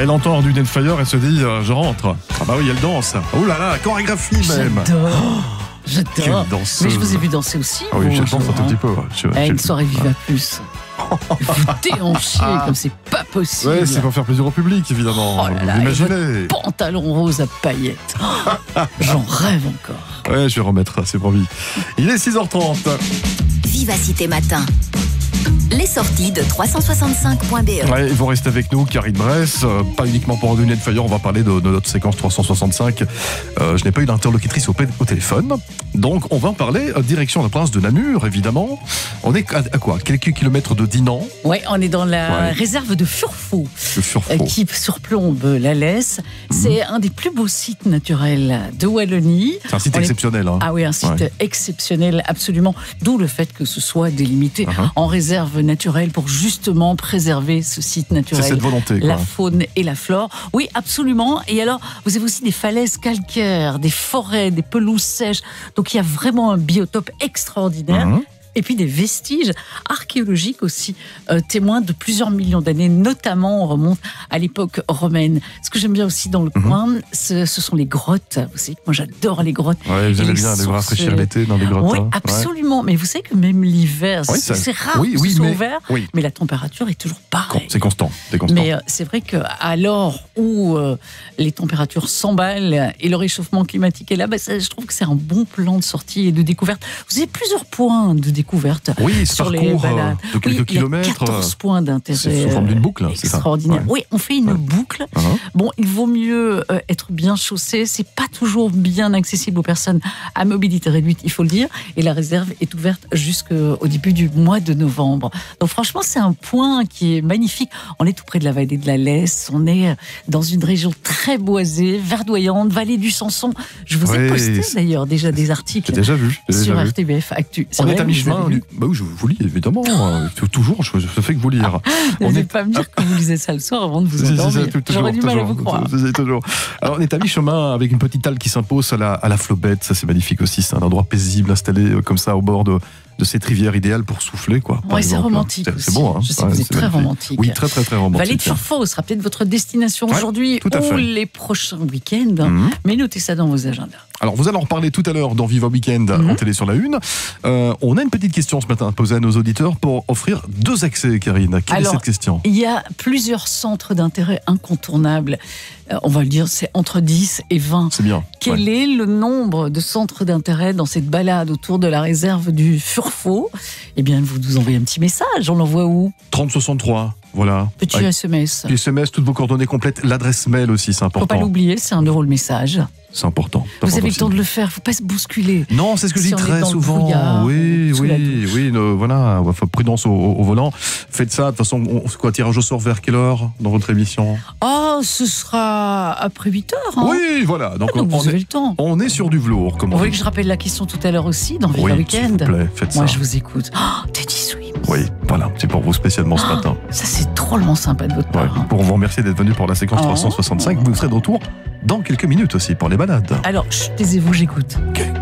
Elle entend du Netfire, elle se dit je rentre. Ah bah oui, elle danse. Oh là là, chorégraphie même. J'adore. Quelle danseuse. Mais je vous ai vu danser aussi. Ah oui, je danse un tout petit peu. Une soirée Viva Plus. Vous déhanchiez comme c'est pas possible. Ouais, c'est pour faire plaisir au public, évidemment. Oh là là, vous imaginez. Pantalon rose à paillettes. J'en rêve encore. Ouais, je vais remettre, c'est promis. Il est 6h30. Vivacité Matin. Les sorties de 365.be. Ouais, ils vont rester avec nous, Karine Bress. Pas uniquement pour du Netfire, on va parler de notre séquence 365. Je n'ai pas eu d'interlocutrice au téléphone. Donc, on va en parler. Direction la province de Namur, évidemment. On est à quoi ? Quelques kilomètres de Dinan. Ouais, on est dans la réserve de Furfaux. Qui surplombe la Lesse. C'est un des plus beaux sites naturels de Wallonie. C'est un site exceptionnel. Hein. Ah oui, un site exceptionnel, absolument. D'où le fait que ce soit délimité en réserve naturelle pour justement préserver ce site naturel. C'est cette volonté, quoi. La faune et la flore. Oui, absolument. Et alors, vous avez aussi des falaises calcaires, des forêts, des pelouses sèches. Donc, il y a vraiment un biotope extraordinaire. Et puis des vestiges archéologiques aussi, témoins de plusieurs millions d'années, notamment on remonte à l'époque romaine. Ce que j'aime bien aussi dans le coin, ce sont les grottes. Vous savez que moi j'adore les grottes. Ouais, vous aimez bien aller rafraîchir l'été dans les grottes. Oui, absolument. Ouais. Mais vous savez que même l'hiver, c'est rare que ce soit ouvert, mais la température est toujours pareille. C'est constant. Mais c'est vrai qu'à l'heure où les températures s'emballent et le réchauffement climatique est là, je trouve que c'est un bon plan de sortie et de découverte. Vous avez plusieurs points de découverte sur les balades. De quelques kilomètres. Il y a 14 points d'intérêt. C'est sous forme d'une boucle, extraordinaire. C'est ça. Oui, on fait une boucle. Bon, il vaut mieux être bien chaussé. C'est pas toujours bien accessible aux personnes à mobilité réduite, il faut le dire. Et la réserve est ouverte jusqu'au début du mois de novembre. Donc franchement, c'est un point qui est magnifique. On est tout près de la vallée de la Lesse. On est dans une région très boisée, verdoyante, vallée du Sanson. Je vous ai posté d'ailleurs déjà des articles sur RTBF Actu. On est à mi-chemin. Bah oui, je vous lis évidemment. Toujours, je fais que vous lire. N'allez pas me dire que vous lisez ça le soir avant de vous endormir. J'aurais du mal à vous croire. Alors, on est à mi-chemin avec une petite halle qui s'impose à la Flobette. Ça, c'est magnifique aussi. C'est un endroit paisible installé comme ça au bord de cette rivière idéale pour souffler, quoi. Oui, c'est romantique. C'est beau, hein. Je sais que vous êtes très romantique. Oui, très, très, très romantique. Vallée de Furfaux sera peut-être votre destination aujourd'hui ou les prochains week-ends. Mais notez ça dans vos agendas. Alors, vous allez en reparler tout à l'heure dans Viva Weekend en télé sur la Une. On a une petite question ce matin à poser à nos auditeurs pour offrir 2 accès, Karine. Quelle est cette question ? Il y a plusieurs centres d'intérêt incontournables. On va le dire, c'est entre 10 et 20. C'est bien. Quel est le nombre de centres d'intérêt dans cette balade autour de la réserve du Furfaux ? Eh bien, vous nous envoyez un petit message. On l'envoie où ? 3063. Voilà. Petit SMS. Petit SMS, toutes vos coordonnées complètes. L'adresse mail aussi, c'est important. Faut pas l'oublier, c'est 1 € le message. C'est important. Vous avez le temps de le faire, faut pas se bousculer. Non, c'est ce que je dis très souvent. Voilà, prudence au volant. Faites ça, de toute façon, tirage au sort vers quelle heure dans votre émission ? Ce sera après 8h. Oui, voilà. Donc, vous avez le temps. On est sur du velours. Vous voulez que je rappelle la question tout à l'heure aussi, dans Viva Weekend ? S'il vous plaît, faites ça. Moi, je vous écoute. Teddy Swims. Oui, voilà, c'est pour vous spécialement ce matin. Ça, c'est drôlement sympa de votre part. Pour vous remercier d'être venu pour la séquence 365, vous serez de retour dans quelques minutes aussi pour les balades. Alors, taisez-vous, j'écoute. Okay.